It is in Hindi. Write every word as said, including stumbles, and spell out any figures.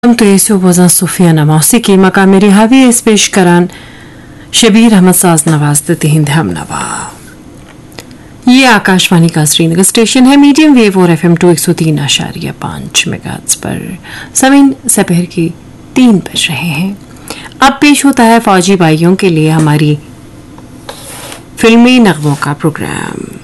हम तो येसु वज़ा सुफियाना मौसीकी मकाम रिहावी इस पेश करान शबीर अहमद साज नवाज तिहिंद हम नवा। ये आकाशवाणी का श्रीनगर स्टेशन है, मीडियम वेव और एफ एम टू एक सौ तीन आशारिया पाँच मेगाहर्ट्ज़ पर। समय दोपहर की तीन बज रहे हैं। अब पेश होता है फौजी भाइयों के लिए हमारी फिल्मी नगमों का प्रोग्राम।